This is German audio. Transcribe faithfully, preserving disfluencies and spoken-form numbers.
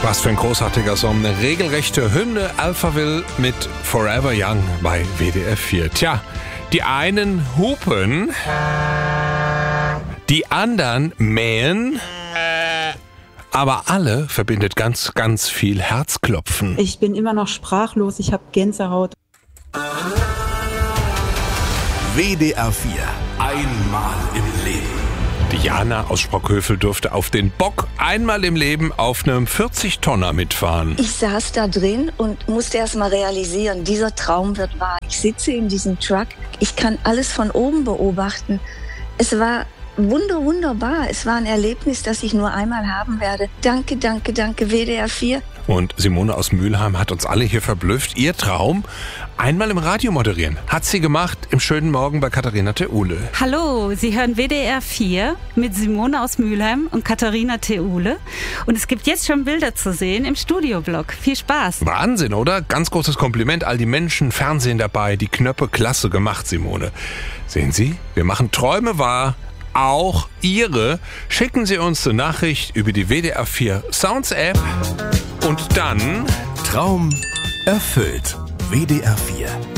Was für ein großartiger Song, eine regelrechte Hymne, Alphaville mit Forever Young bei W D R vier. Tja, die einen hupen, die anderen mähen, aber alle verbindet ganz, ganz viel Herzklopfen. Ich bin immer noch sprachlos, ich habe Gänsehaut. W D R vier. Einmal im Leben. Diana aus Sprockhövel durfte auf den Bock einmal im Leben auf einem vierzig-Tonner mitfahren. Ich saß da drin und musste erst mal realisieren, dieser Traum wird wahr. Ich sitze in diesem Truck, ich kann alles von oben beobachten. Es war wunder, wunderbar. Es war ein Erlebnis, das ich nur einmal haben werde. Danke, danke, danke, W D R vier. Und Simone aus Mülheim hat uns alle hier verblüfft. Ihr Traum, einmal im Radio moderieren. Hat sie gemacht im schönen Morgen bei Katharina Theule. Hallo, Sie hören W D R vier mit Simone aus Mülheim und Katharina Theule. Und es gibt jetzt schon Bilder zu sehen im Studioblock. Viel Spaß. Wahnsinn, oder? Ganz großes Kompliment. All die Menschen, Fernsehen dabei, die Knöpfe, klasse gemacht, Simone. Sehen Sie, wir machen Träume wahr. Auch Ihre. Schicken Sie uns eine Nachricht über die W D R vier Sounds App und dann Traum erfüllt. W D R vier.